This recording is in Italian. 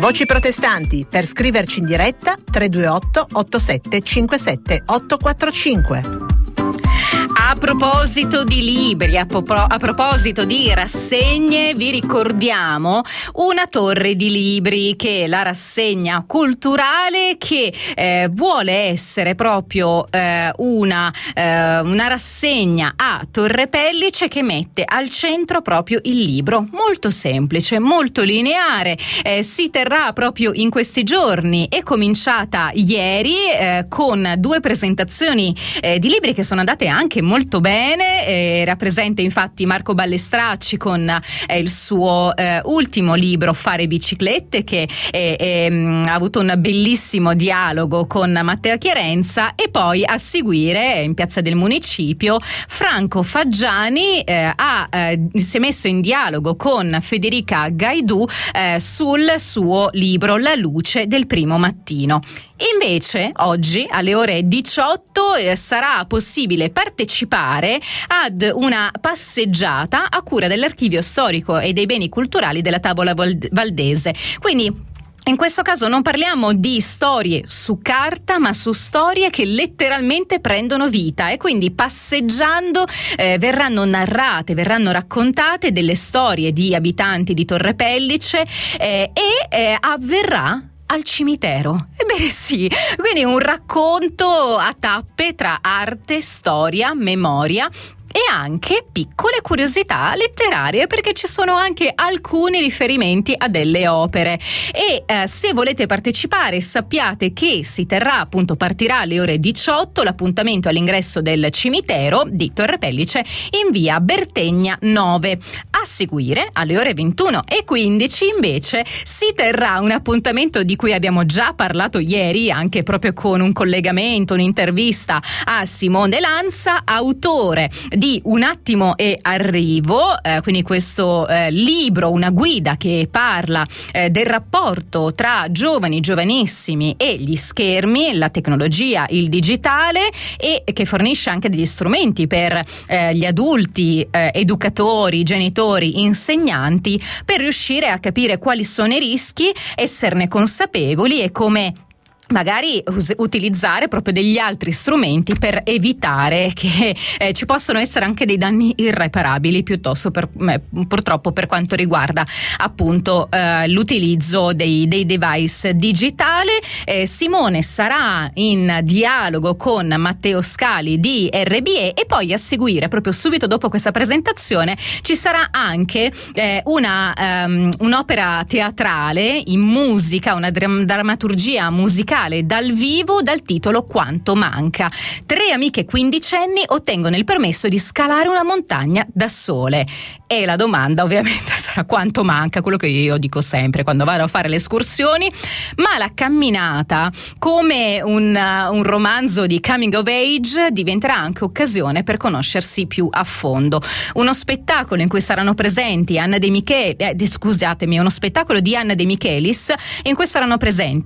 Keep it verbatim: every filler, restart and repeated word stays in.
Voci protestanti, per scriverci in diretta tre due otto otto sette cinque sette otto quattro cinque. A proposito di libri, a, po- a proposito di rassegne, vi ricordiamo una torre di libri, che è la rassegna culturale che eh, vuole essere proprio eh, una, eh, una rassegna a Torre Pellice che mette al centro proprio il libro. Molto semplice, molto lineare, eh, si terrà proprio in questi giorni, è cominciata ieri eh, con due presentazioni eh, di libri che sono andate anche molto bene. Eh, era presente infatti Marco Ballestracci con eh, il suo eh, ultimo libro Fare biciclette, che eh, eh, ha avuto un bellissimo dialogo con Matteo Chiarenza, e poi a seguire in Piazza del Municipio Franco Faggiani eh, ha, eh, si è messo in dialogo con Federica Gaidù eh, sul suo libro La luce del primo mattino. Invece oggi alle ore diciotto eh, sarà possibile partecipare ad una passeggiata a cura dell'Archivio Storico e dei Beni Culturali della Tavola Valdese. Quindi in questo caso non parliamo di storie su carta, ma su storie che letteralmente prendono vita, e quindi passeggiando eh, verranno narrate, verranno raccontate delle storie di abitanti di Torre Pellice eh, e eh, avverrà al cimitero. Ebbene sì, quindi un racconto a tappe tra arte, storia, memoria e anche piccole curiosità letterarie, perché ci sono anche alcuni riferimenti a delle opere. E eh, se volete partecipare, sappiate che si terrà, appunto, partirà alle ore diciotto l'appuntamento all'ingresso del cimitero di Torre Pellice in via Bertegna nove. A seguire alle ore ventuno e quindici invece si terrà un appuntamento di cui abbiamo già parlato ieri, anche proprio con un collegamento, un'intervista a Simone Lanza, autore di Un attimo e arrivo, eh, quindi questo eh, libro, una guida che parla eh, del rapporto tra giovani, giovanissimi e gli schermi, la tecnologia, il digitale, e che fornisce anche degli strumenti per eh, gli adulti, eh, educatori, genitori, insegnanti, per riuscire a capire quali sono i rischi, esserne consapevoli e come magari us- utilizzare proprio degli altri strumenti per evitare che eh, ci possono essere anche dei danni irreparabili, piuttosto per, eh, purtroppo per quanto riguarda appunto eh, l'utilizzo dei, dei device digitali. Eh, Simone sarà in dialogo con Matteo Scali di R B E, e poi a seguire, proprio subito dopo questa presentazione, ci sarà anche eh, una um, un'opera teatrale in musica, una dram- drammaturgia musicale dal vivo dal titolo Quanto manca. Tre amiche quindicenni ottengono il permesso di scalare una montagna da sole, e la domanda ovviamente sarà quanto manca, quello che io dico sempre quando vado a fare le escursioni. Ma la camminata, come un, uh, un romanzo di coming of age, diventerà anche occasione per conoscersi più a fondo. Uno spettacolo in cui saranno presenti Anna De Michelis, eh, scusatemi, uno spettacolo di Anna De Michelis in cui saranno presenti